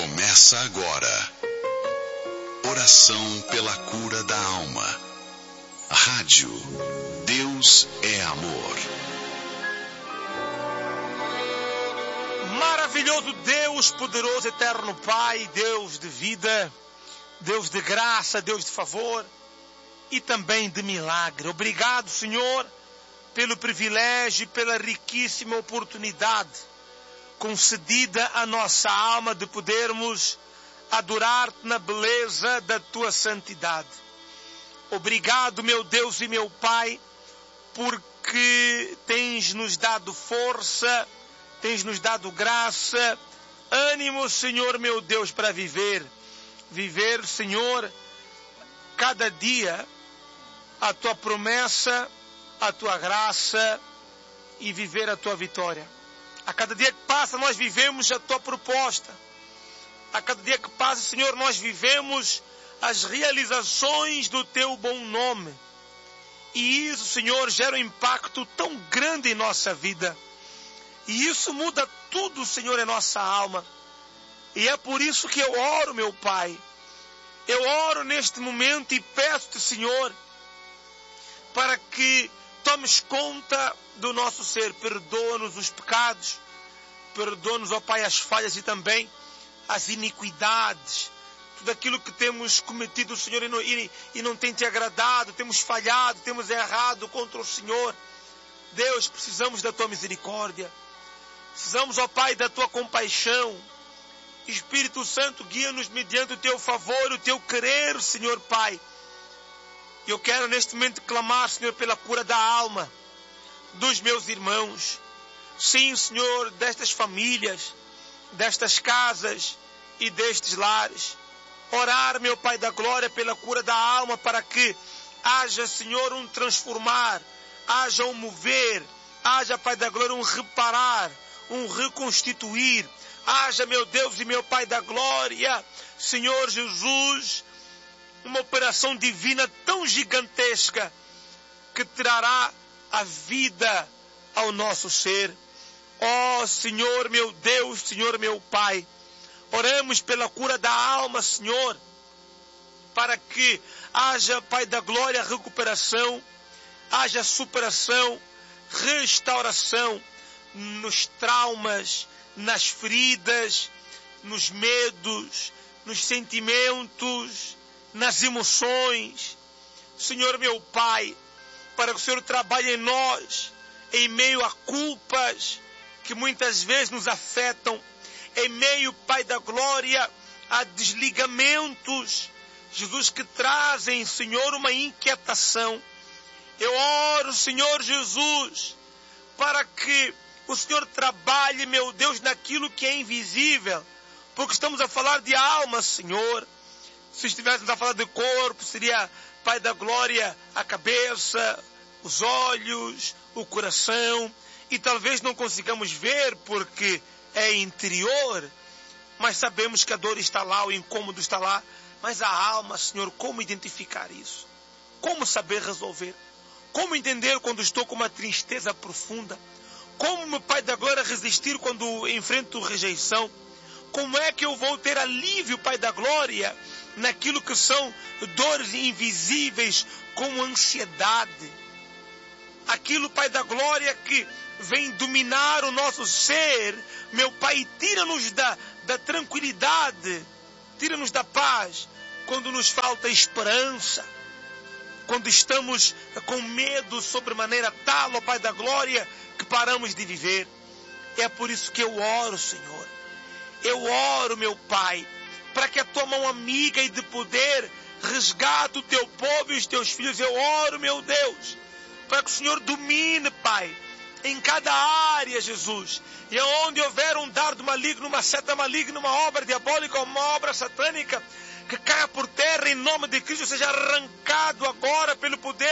Começa agora. Oração pela cura da alma. Rádio Deus é Amor. Maravilhoso Deus, poderoso, eterno Pai, Deus de vida, Deus de graça, Deus de favor e também de milagre. Obrigado, Senhor, pelo privilégio e pela riquíssima oportunidade concedida à nossa alma de podermos adorar-te na beleza da tua santidade. Obrigado, meu Deus e meu Pai, porque tens nos dado força, tens nos dado graça, ânimo, Senhor, meu Deus, para viver, Senhor, cada dia a tua promessa, a tua graça e viver a tua vitória. A cada dia que passa, nós vivemos a tua proposta. A cada dia que passa, Senhor, nós vivemos as realizações do teu bom nome. E isso, Senhor, gera um impacto tão grande em nossa vida. E isso muda tudo, Senhor, em nossa alma. E é por isso que eu oro, meu Pai. Eu oro neste momento e peço-te, Senhor, para que tomes conta do nosso ser. Perdoa-nos os pecados. Perdoa-nos, ó Pai, as falhas e também as iniquidades. Tudo aquilo que temos cometido, Senhor, e não tem te agradado. Temos falhado, temos errado contra o Senhor. Deus, precisamos da tua misericórdia. Precisamos, ó Pai, da tua compaixão. Espírito Santo, guia-nos mediante o teu favor, o teu querer, Senhor Pai. Eu quero neste momento clamar, Senhor, pela cura da alma dos meus irmãos. Sim, Senhor, destas famílias, destas casas e destes lares. Orar, meu Pai da glória, pela cura da alma, para que haja, Senhor, um transformar, haja um mover, haja, Pai da glória, um reparar, um reconstituir. Haja, meu Deus e meu Pai da glória, Senhor Jesus, uma operação divina tão gigantesca que trará a vida ao nosso ser. Ó Senhor, meu Deus, Senhor, meu Pai, oramos pela cura da alma, Senhor, para que haja, Pai da glória, recuperação, haja superação, restauração nos traumas, nas feridas, nos medos, nos sentimentos, nas emoções. Senhor, meu Pai, para que o Senhor trabalhe em nós, em meio a culpas que muitas vezes nos afetam, em meio, Pai da glória, a desligamentos, Jesus, que trazem, Senhor, uma inquietação. Eu oro, Senhor Jesus, para que o Senhor trabalhe, meu Deus, naquilo que é invisível, porque estamos a falar de alma, Senhor. Se estivéssemos a falar de corpo, seria, Pai da glória, a cabeça, os olhos, o coração, e talvez não consigamos ver porque é interior, mas sabemos que a dor está lá, o incômodo está lá. Mas a alma, Senhor, como identificar isso? Como saber resolver? Como entender quando estou com uma tristeza profunda? Como, meu Pai da glória, resistir quando enfrento rejeição? Como é que eu vou ter alívio, Pai da glória, naquilo que são dores invisíveis, como ansiedade? Aquilo, Pai da glória, que vem dominar o nosso ser, meu Pai, tira-nos da tranquilidade, tira-nos da paz, quando nos falta esperança, quando estamos com medo sobremaneira tal, ó Pai da glória, que paramos de viver. É por isso que eu oro, Senhor. Eu oro, meu Pai, para que a tua mão amiga e de poder resgate o teu povo e os teus filhos. Eu oro, meu Deus, para que o Senhor domine, Pai, em cada área, Jesus. E onde houver um dardo maligno, uma seta maligna, uma obra diabólica, uma obra satânica, que caia por terra em nome de Cristo, seja arrancado agora pelo poder